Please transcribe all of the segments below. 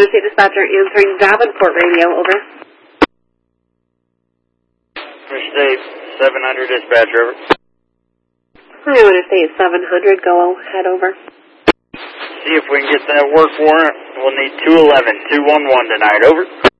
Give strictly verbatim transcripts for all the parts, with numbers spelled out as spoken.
Interstate Dispatcher answering Davenport Radio, over. Interstate seven hundred Dispatcher, over. Hi, Interstate seven hundred, go ahead, over. See if we can get that work warrant. We'll need two eleven, two one one tonight, over.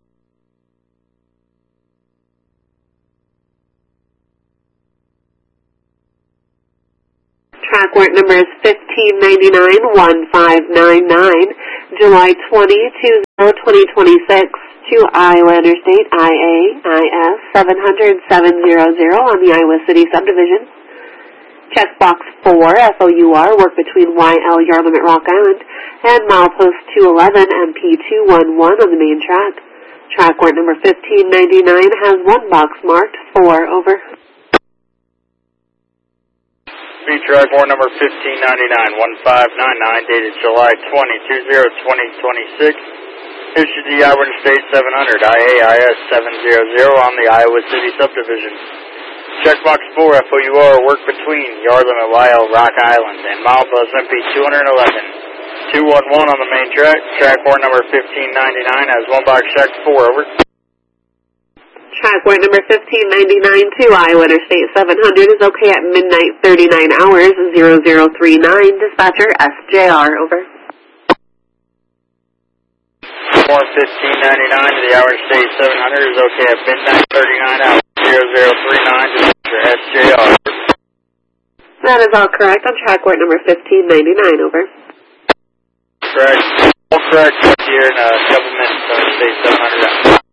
Track warrant number is fifteen ninety-nine, one five nine nine, July twentieth, twenty twenty-six, to Iowa Interstate I A I S seven hundred, seven hundred on the Iowa City subdivision. Checkbox four, F O U R, work between Y L Yarlum at Rock Island, and milepost two eleven, M P two one one on the main track. Track warrant number fifteen ninety-nine has one box marked four, over. Speed track warrant number fifteen ninety-nine, one five nine nine, dated July twentieth, twenty twenty-six. Issued to the Iowa Interstate seven hundred, I A I S seven hundred on the Iowa City subdivision. Checkbox four, F O U R, work between Yarlum and Y L Rock Island, and milepost M P two eleven, two one one on the main track. Track warrant number fifteen ninety-nine has one box check four, over. Track warrant number fifteen ninety-nine to Iowa Interstate seven hundred is okay at midnight thirty-nine hours, zero zero three nine, dispatcher S J R, over. Warrant fifteen ninety-nine to the Iowa Interstate seven hundred is okay at midnight thirty-nine hours, zero zero three nine, dispatcher S J R. That is all correct on track warrant number fifteen ninety-nine, over. Correct. All correct here in a couple minutes on Interstate seven hundred.